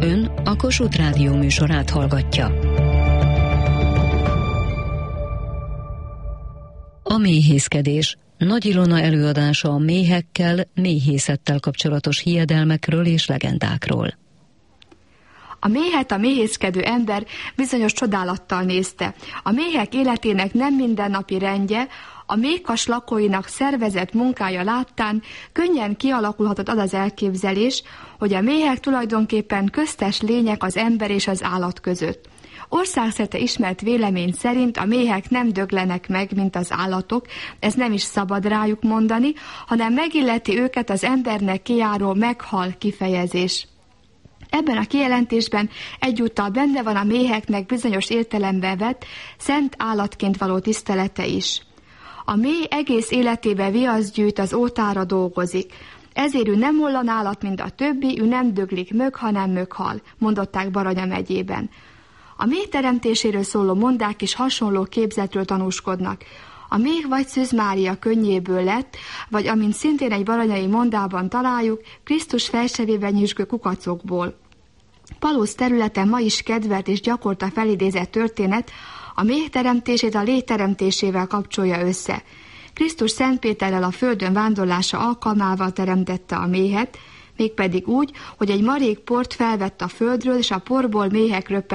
Ön a Kossuth Rádió műsorát hallgatja. A méhészkedés. Nagy Ilona előadása a méhekkel, méhészettel kapcsolatos hiedelmekről és legendákról. A méhet a méhészkedő ember bizonyos csodálattal nézte. A méhek életének nem mindennapi rendje, a méhkas lakóinak szervezett munkája láttán könnyen kialakulhatott az az elképzelés, hogy a méhek tulajdonképpen köztes lények az ember és az állat között. Országszerte ismert vélemény szerint a méhek nem döglenek meg, mint az állatok, ez nem is szabad rájuk mondani, hanem megilleti őket az embernek kijáró meghal kifejezés. Ebben a kijelentésben egyúttal benne van a méheknek bizonyos értelemben vett, szent állatként való tisztelete is. A méh egész életében viaszt gyűjt, az ótára dolgozik. Ezért ő nem olyan állat, mint a többi, ő nem döglik mög, hanem möghal, mondották Baranya megyében. A méh teremtéséről szóló mondák is hasonló képzetről tanúskodnak. A méh vagy Szűz Mária könnyéből lett, vagy amint szintén egy baranyai mondában találjuk, Krisztus felsevében nyüzsgő kukacokból. Palóz területen ma is kedvelt és gyakorta felidézett történet a méh teremtését a légy teremtésével kapcsolja össze. Krisztus Szent Péterrel a földön vándorlása alkalmával teremtette a méhet, mégpedig úgy, hogy egy marék port felvett a földről, és a porból méhek röppentek